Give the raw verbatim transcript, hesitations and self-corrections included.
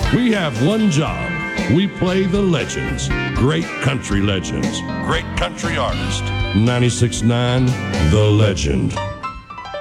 We have one job. We play the legends. Great country legends. Great country artists. ninety-six point nine The Legend.